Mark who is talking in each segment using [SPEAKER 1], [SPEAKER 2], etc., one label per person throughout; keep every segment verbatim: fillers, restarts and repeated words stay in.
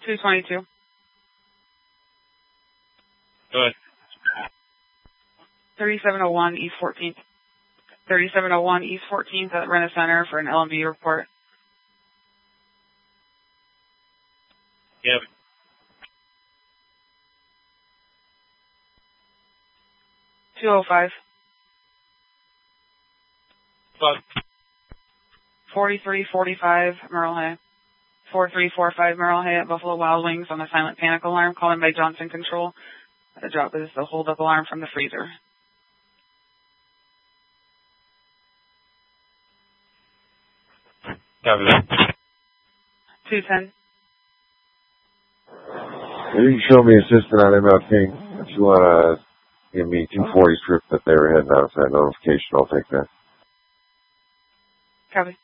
[SPEAKER 1] two twenty-two.
[SPEAKER 2] Go ahead.
[SPEAKER 1] thirty-seven oh one East fourteenth. thirty-seven oh one East fourteenth at Rena Center for an L M V report.
[SPEAKER 2] Yep.
[SPEAKER 1] two oh five.
[SPEAKER 2] Fuck.
[SPEAKER 1] forty-three forty-five Merle Hay. forty-three forty-five Merle Hay at Buffalo Wild Wings on the silent panic alarm called in by Johnson Control. The drop is the hold-up alarm from the freezer.
[SPEAKER 2] Copy that.
[SPEAKER 1] two ten.
[SPEAKER 3] You can show me assistant on M L K. If you want to give me two forty script that they were heading out for that notification, I'll take that.
[SPEAKER 1] Copy.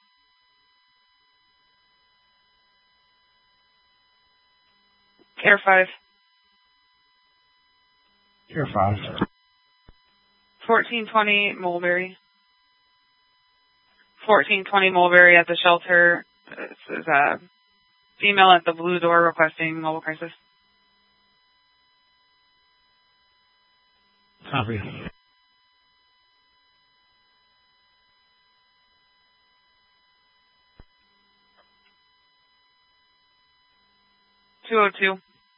[SPEAKER 1] Air five.
[SPEAKER 4] Air five.
[SPEAKER 1] fourteen twenty Mulberry. fourteen twenty Mulberry at the shelter. This is a female at the blue door requesting mobile crisis.
[SPEAKER 4] Copy.
[SPEAKER 1] two oh two.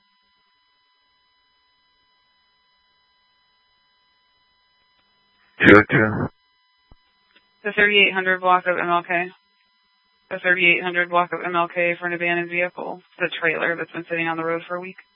[SPEAKER 3] two oh two.
[SPEAKER 1] The thirty-eight hundred block of M L K. The thirty-eight hundred block of M L K for an abandoned vehicle. The trailer that's been sitting on the road for a week.